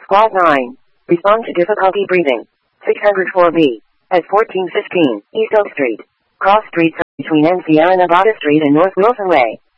Squad 9. Respond to difficulty breathing. 604B. At 1415 East Oak Street. Cross streets between N. Sierra Nevada Street and North Wilson Way.